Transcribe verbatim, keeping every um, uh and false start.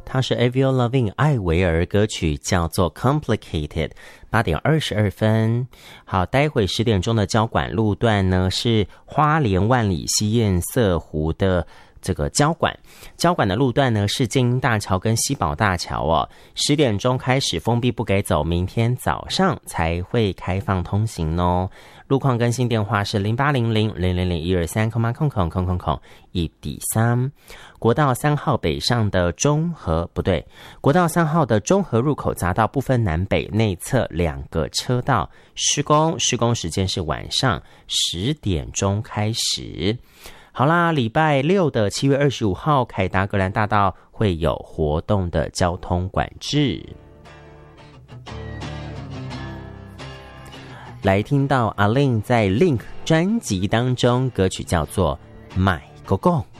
它是 Avril Lavigne 艾薇儿歌曲，叫做 Complicated。八点二十二分，好，待会十点钟的交管路段呢，是花莲万里溪堰塞湖的这个交管，交管的路段呢是金鹰大桥跟西宝大桥哦，十点钟开始封闭不给走，明天早上才会开放通行哦。路况更新电话是零八零零零零零一二三空空空空空空一底三。国道三号北上的中和不对，国道三号的中和入口匝道部分南北内侧两个车道施工，施工时间是晚上十点钟开始。好啦，礼拜六的七月二十五号，凯达格兰大道会有活动的交通管制。来听到阿令在 Link 专辑当中歌曲叫做《My Go Go》。